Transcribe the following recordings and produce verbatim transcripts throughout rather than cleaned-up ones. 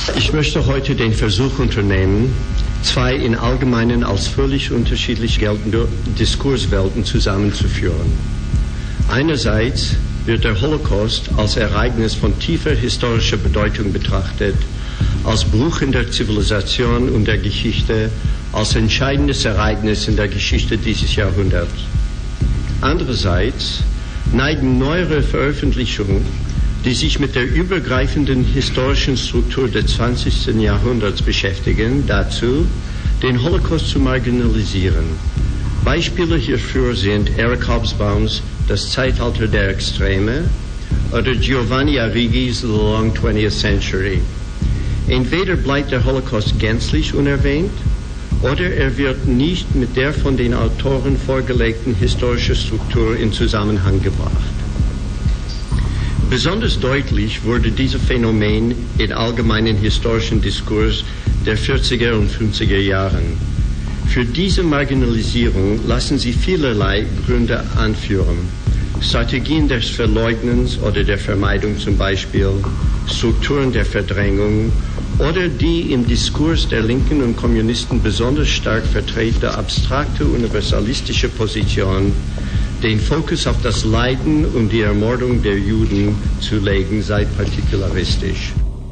Ich möchte heute den Versuch unternehmen, zwei in Allgemeinen als völlig unterschiedlich geltende Diskurswelten zusammenzuführen. Einerseits wird der Holocaust als Ereignis von tiefer historischer Bedeutung betrachtet, als Bruch in der Zivilisation und der Geschichte, als entscheidendes Ereignis in der Geschichte dieses Jahrhunderts. Andererseits neigen neuere Veröffentlichungen, die sich mit der übergreifenden historischen Struktur des zwanzigsten Jahrhunderts beschäftigen, dazu, den Holocaust zu marginalisieren. Beispiele hierfür sind Eric Hobsbawms Das Zeitalter der Extreme oder Giovanni Arrighi's The Long twentieth Century. Entweder bleibt der Holocaust gänzlich unerwähnt, oder er wird nicht mit der von den Autoren vorgelegten historischen Struktur in Zusammenhang gebracht. Besonders deutlich wurde dieses Phänomen im allgemeinen historischen Diskurs der vierziger und fünfziger Jahren. Für diese Marginalisierung lassen sich vielerlei Gründe anführen. Strategien des Verleugnens oder der Vermeidung zum Beispiel, Strukturen der Verdrängung oder die im Diskurs der Linken und Kommunisten besonders stark vertretene abstrakte universalistische Position, den Fokus auf das Leiden und die Ermordung der Juden zu legen, sei partikularistisch.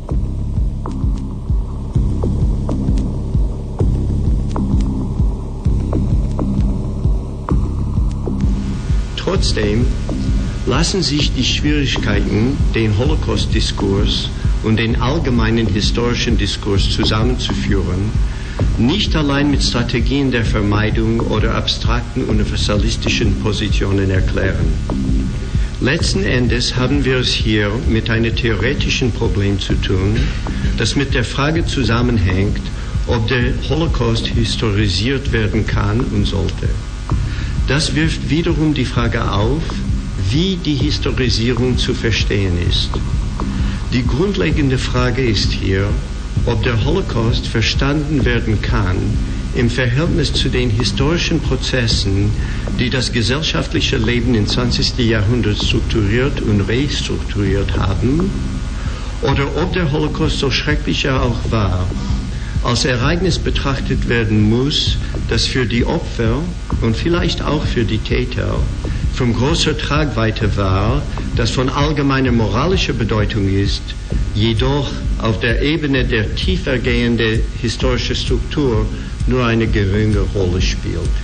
Trotzdem lassen sich die Schwierigkeiten, den Holocaust-Diskurs und den allgemeinen historischen Diskurs zusammenzuführen, nicht allein mit Strategien der Vermeidung oder abstrakten universalistischen Positionen erklären. Letzten Endes haben wir es hier mit einem theoretischen Problem zu tun, das mit der Frage zusammenhängt, ob der Holocaust historisiert werden kann und sollte. Das wirft wiederum die Frage auf, wie die Historisierung zu verstehen ist. Die grundlegende Frage ist hier, ob der Holocaust verstanden werden kann im Verhältnis zu den historischen Prozessen, die das gesellschaftliche Leben im zwanzigsten Jahrhundert strukturiert und restrukturiert haben, oder ob der Holocaust, so schrecklich er auch war, als Ereignis betrachtet werden muss, das für die Opfer und vielleicht auch für die Täter von großer Tragweite war, das von allgemeiner moralischer Bedeutung ist, jedoch auf der Ebene der tiefergehenden historischen Struktur nur eine geringe Rolle spielt.